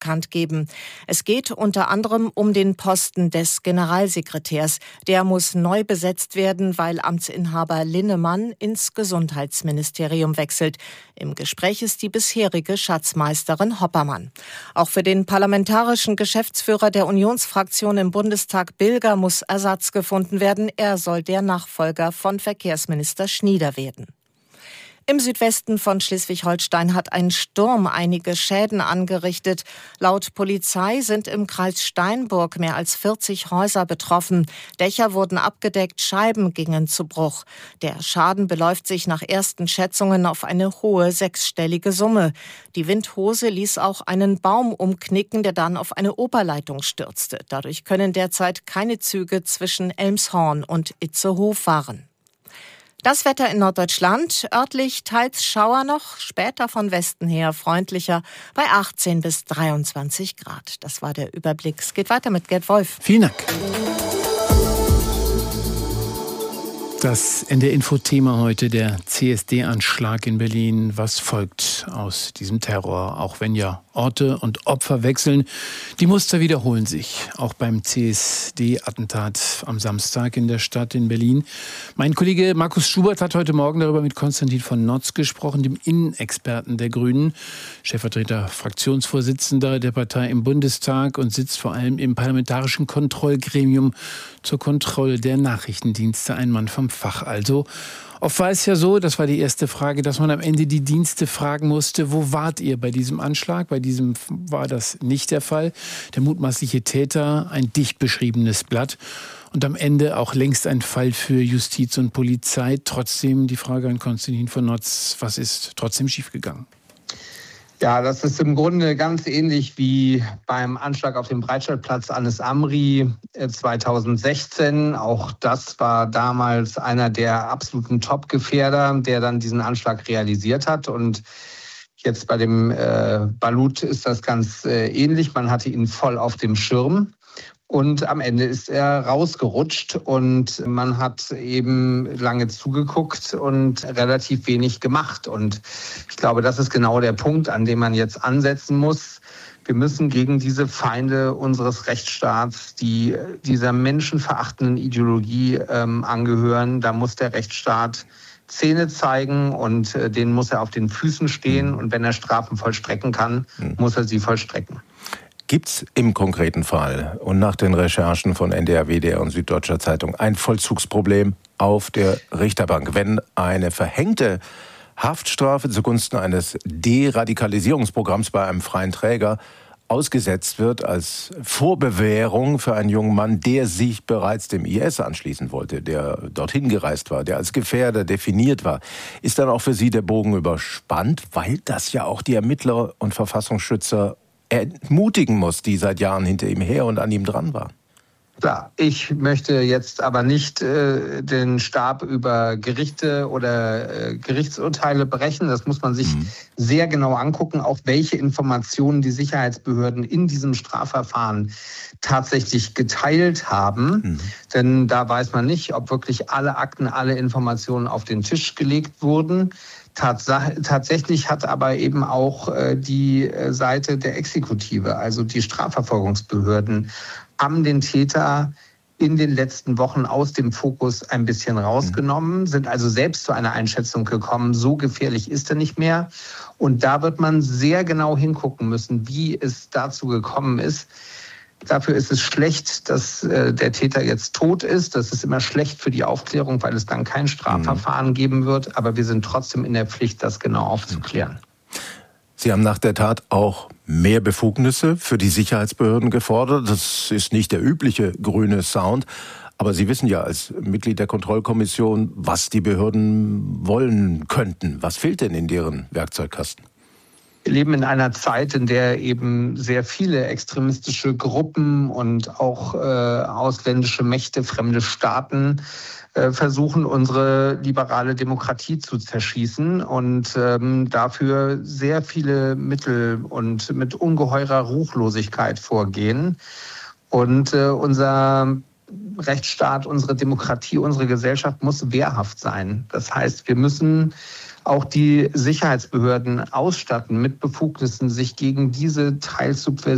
bekannt geben. Es geht unter anderem um den Posten des Generalsekretärs. Der muss neu besetzt werden, weil Amtsinhaber Linnemann ins Gesundheitsministerium wechselt. Im Gespräch ist die bisherige Schatzmeisterin Hoppermann. Auch für den parlamentarischen Geschäftsführer der Unionsfraktion im Bundestag Bilger muss Ersatz gefunden werden. Er soll der Nachfolger von Verkehrsminister Schnieder werden. Im Südwesten von Schleswig-Holstein hat ein Sturm einige Schäden angerichtet. Laut Polizei sind im Kreis Steinburg mehr als 40 Häuser betroffen. Dächer wurden abgedeckt, Scheiben gingen zu Bruch. Der Schaden beläuft sich nach ersten Schätzungen auf eine hohe sechsstellige Summe. Die Windhose ließ auch einen Baum umknicken, der dann auf eine Oberleitung stürzte. Dadurch können derzeit keine Züge zwischen Elmshorn und Itzehoe fahren. Das Wetter in Norddeutschland, örtlich teils Schauer noch, später von Westen her freundlicher, bei 18 bis 23 Grad. Das war der Überblick. Es geht weiter mit Gerd Wolf. Vielen Dank. Das NDR-Info-Thema heute, der CSD-Anschlag in Berlin. Was folgt aus diesem Terror? Auch wenn ja Orte und Opfer wechseln, die Muster wiederholen sich. Auch beim CSD-Attentat am Samstag in der Stadt in Berlin. Mein Kollege Markus Schubert hat heute Morgen darüber mit Konstantin von Notz gesprochen, dem Innenexperten der Grünen, Stellvertreter Fraktionsvorsitzender der Partei im Bundestag und sitzt vor allem im parlamentarischen Kontrollgremium zur Kontrolle der Nachrichtendienste. Ein Mann vom Fach also. Oft war es ja so, das war die erste Frage, dass man am Ende die Dienste fragen musste, wo wart ihr bei diesem Anschlag? Bei diesem war das nicht der Fall. Der mutmaßliche Täter, ein dicht beschriebenes Blatt und am Ende auch längst ein Fall für Justiz und Polizei. Trotzdem die Frage an Konstantin von Notz, was ist trotzdem schiefgegangen? Ja, das ist im Grunde ganz ähnlich wie beim Anschlag auf dem Breitscheidplatz Anis Amri 2016. Auch das war damals einer der absoluten Top-Gefährder, der dann diesen Anschlag realisiert hat. Und jetzt bei dem Balut ist das ganz ähnlich. Man hatte ihn voll auf dem Schirm. Und am Ende ist er rausgerutscht und man hat eben lange zugeguckt und relativ wenig gemacht. Und ich glaube, das ist genau der Punkt, an dem man jetzt ansetzen muss. Wir müssen gegen diese Feinde unseres Rechtsstaats, die dieser menschenverachtenden Ideologie angehören, da muss der Rechtsstaat Zähne zeigen und den muss er auf den Füßen stehen. Und wenn er Strafen vollstrecken kann, muss er sie vollstrecken. Gibt's im konkreten Fall und nach den Recherchen von NDR, WDR und Süddeutscher Zeitung ein Vollzugsproblem auf der Richterbank, wenn eine verhängte Haftstrafe zugunsten eines Deradikalisierungsprogramms bei einem freien Träger ausgesetzt wird als Vorbewährung für einen jungen Mann, der sich bereits dem IS anschließen wollte, der dorthin gereist war, der als Gefährder definiert war. Ist dann auch für Sie der Bogen überspannt, weil das ja auch die Ermittler und Verfassungsschützer entmutigen muss, die seit Jahren hinter ihm her und an ihm dran waren? Klar, ich möchte jetzt aber nicht den Stab über Gerichte oder Gerichtsurteile brechen. Das muss man sich sehr genau angucken, auch welche Informationen die Sicherheitsbehörden in diesem Strafverfahren tatsächlich geteilt haben. Denn da weiß man nicht, ob wirklich alle Akten, alle Informationen auf den Tisch gelegt wurden. Tatsächlich hat aber eben auch die Seite der Exekutive, also die Strafverfolgungsbehörden, haben den Täter in den letzten Wochen aus dem Fokus ein bisschen rausgenommen, sind also selbst zu einer Einschätzung gekommen, so gefährlich ist er nicht mehr. Und da wird man sehr genau hingucken müssen, wie es dazu gekommen ist. Dafür ist es schlecht, dass der Täter jetzt tot ist. Das ist immer schlecht für die Aufklärung, weil es dann kein Strafverfahren geben wird. Aber wir sind trotzdem in der Pflicht, das genau aufzuklären. Sie haben nach der Tat auch mehr Befugnisse für die Sicherheitsbehörden gefordert. Das ist nicht der übliche grüne Sound. Aber Sie wissen ja als Mitglied der Kontrollkommission, was die Behörden wollen könnten. Was fehlt denn in deren Werkzeugkasten? Wir leben in einer Zeit, in der eben sehr viele extremistische Gruppen und auch ausländische Mächte, fremde Staaten versuchen, unsere liberale Demokratie zu zerschießen und dafür sehr viele Mittel und mit ungeheurer Ruchlosigkeit vorgehen. Und unser Rechtsstaat, unsere Demokratie, unsere Gesellschaft muss wehrhaft sein. Das heißt, wir müssen auch die Sicherheitsbehörden ausstatten mit Befugnissen, sich gegen diese teils